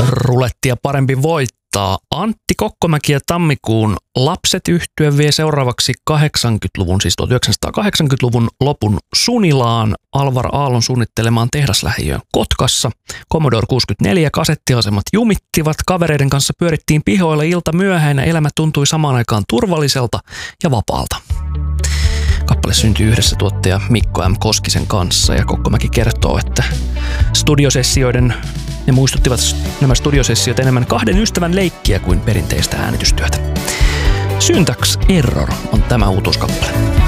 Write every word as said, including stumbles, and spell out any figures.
Rulettia parempi voittaa. Antti Kokkomäki ja Tammikuun Lapset -yhtye vie seuraavaksi kahdeksankymmentäluvun, siis tuhatyhdeksänsataakahdeksankymmentäluvun lopun Sunilaan Alvar Aallon suunnittelemaan tehdaslähiöön Kotkassa. Commodore kuusikymmentäneljä kasettiasemat jumittivat, kavereiden kanssa pyörittiin pihoilla ilta myöhäinen, elämä tuntui samaan aikaan turvalliselta ja vapaalta. Kappale syntyi yhdessä tuottaja Mikko M. Koskisen kanssa ja Kokkomäki kertoo, että studiosessioiden, ne muistuttivat nämä studiosessiot enemmän kahden ystävän leikkiä kuin perinteistä äänitystyötä. Syntax Error on tämä uutuuskappale.